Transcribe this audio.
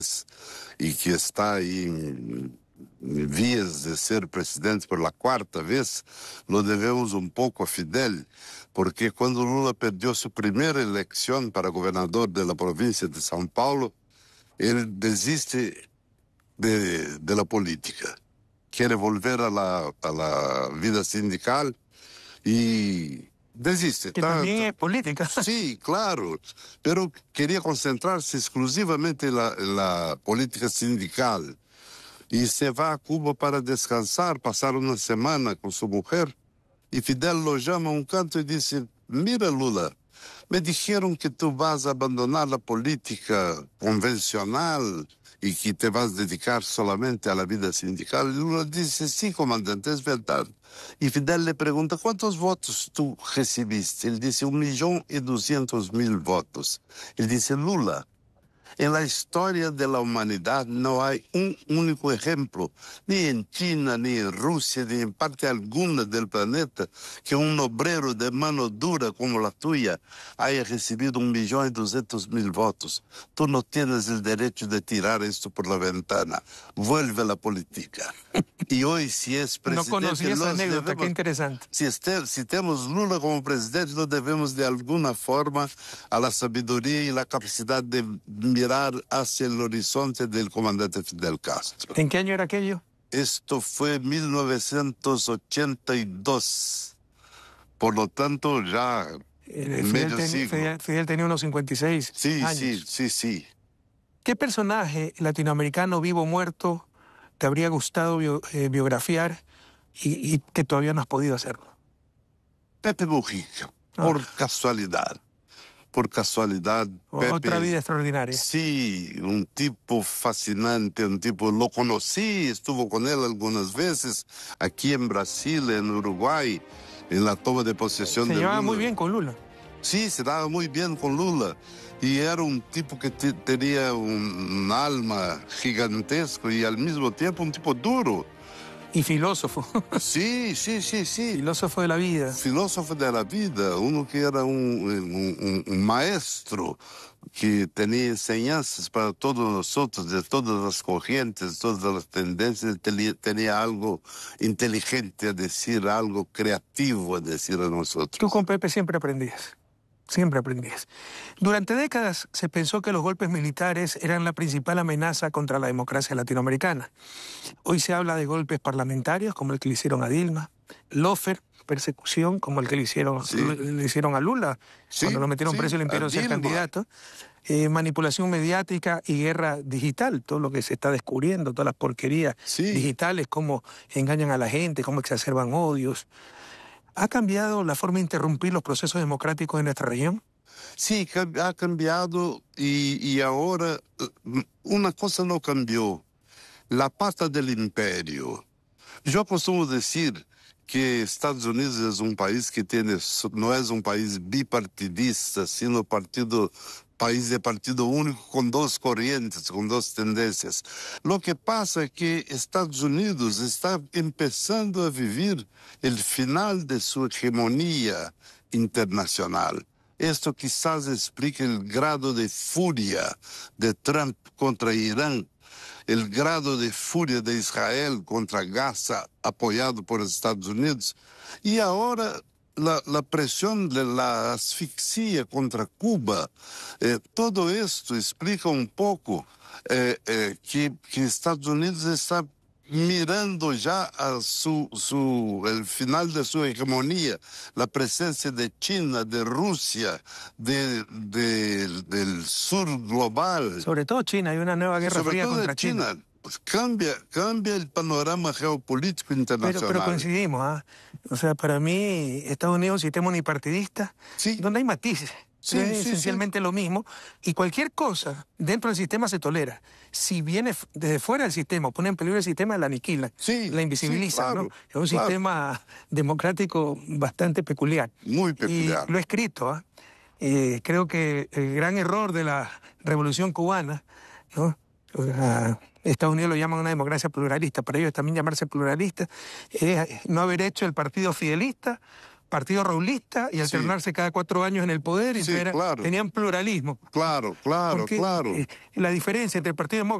y que está ahí en vías de ser presidente por la cuarta vez, lo debemos un poco a Fidel, porque cuando Lula perdió su primera elección para gobernador de la provincia de São Paulo, él desiste de la política, quiere volver a la vida sindical y desiste. Que también es política. Sí, claro, pero quería concentrarse exclusivamente en la política sindical. Y se va a Cuba para descansar, pasar una semana con su mujer. Y Fidel lo llama a un canto y dice, mira Lula, me dijeron que tú vas a abandonar la política convencional y que te vas a dedicar solamente a la vida sindical. Y Lula dice, sí, comandante, es verdad. Y Fidel le pregunta, ¿cuántos votos tú recibiste? Él dice, 1.200.000 votos. Él dice, Lula, en la historia de la humanidad no hay un único ejemplo, ni en China, ni en Rusia, ni en parte alguna del planeta, que un obrero de mano dura como la tuya haya recibido 1.200.000 votos. Tú no tienes el derecho de tirar esto por la ventana. Vuelve a la política. Y hoy, si es presidente... No conocía esa anécdota, qué interesante. Si tenemos Lula como presidente, lo debemos de alguna forma a la sabiduría y la capacidad de mirar hacia el horizonte del comandante Fidel Castro. ¿En qué año era aquello? Esto fue 1982. Por lo tanto, ya medio siglo. Fidel tenía unos 56 años. Sí. ¿Qué personaje latinoamericano vivo o muerto te habría gustado biografiar y que todavía no has podido hacerlo? Pepe Mujica, por casualidad. Por casualidad. Pepe, otra vida extraordinaria. Sí, un tipo fascinante, un tipo, lo conocí, estuvo con él algunas veces, aquí en Brasil, en Uruguay, en la toma de posesión de Lula. Se llevaba muy bien con Lula. Sí, se daba muy bien con Lula. Y era un tipo que tenía un alma gigantesco y al mismo tiempo un tipo duro. Y filósofo. Sí. Filósofo de la vida. Filósofo de la vida, uno que era un maestro, que tenía enseñanzas para todos nosotros, de todas las corrientes, todas las tendencias, tenía algo inteligente a decir, algo creativo a decir a nosotros. Tú con Pepe siempre aprendías. Siempre aprendías. Durante décadas se pensó que los golpes militares eran la principal amenaza contra la democracia latinoamericana. Hoy se habla de golpes parlamentarios, como el que le hicieron a Dilma, lawfare, persecución, como el que le hicieron a Lula, cuando lo metieron preso y le impidieron ser candidato, manipulación mediática y guerra digital, todo lo que se está descubriendo, todas las porquerías digitales, cómo engañan a la gente, cómo exacerban odios. ¿Ha cambiado la forma de interrumpir los procesos democráticos en nuestra región? Sí, ha cambiado y ahora una cosa no cambió, la pata del imperio. Yo acostumo decir que Estados Unidos es un país que no es un país bipartidista, sino país de partido único con dos corrientes, con dos tendencias. Lo que pasa es que Estados Unidos está empezando a vivir el final de su hegemonía internacional. Esto quizás explique el grado de furia de Trump contra Irán, el grado de furia de Israel contra Gaza, apoyado por Estados Unidos, y ahora la presión de la asfixia contra Cuba. Todo esto explica un poco que Estados Unidos está mirando ya a el final de su hegemonía, la presencia de China, de Rusia, del sur global. Sobre todo China, hay una nueva guerra fría contra China. Pues cambia el panorama geopolítico internacional. Pero coincidimos, ¿ah? O sea, para mí Estados Unidos es un sistema unipartidista, donde hay matices. Es esencialmente lo mismo, y cualquier cosa dentro del sistema se tolera. Si viene desde fuera del sistema, pone en peligro el sistema, la aniquila, la invisibiliza, claro, ¿no? Es un sistema democrático bastante peculiar. Muy peculiar. Y lo he escrito, ¿ah? Creo que el gran error de la Revolución Cubana, ¿no? Estados Unidos lo llaman una democracia pluralista, para ellos también llamarse pluralista, es no haber hecho el partido fidelista partido raulista y alternarse cada 4 años en el poder, y Sí, claro. tenían pluralismo. Claro, claro, Porque claro. la diferencia entre el Partido Demócrata